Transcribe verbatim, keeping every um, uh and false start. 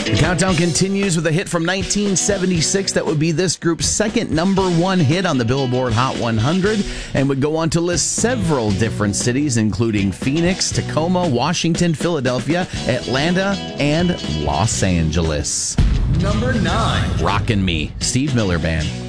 The countdown continues with a hit from nineteen seventy-six that would be this group's second number one hit on the Billboard Hot one hundred and would go on to list several different cities, including Phoenix, Tacoma, Washington, Philadelphia, Atlanta, and Los Angeles. Number nine. Rockin' Me, Steve Miller Band.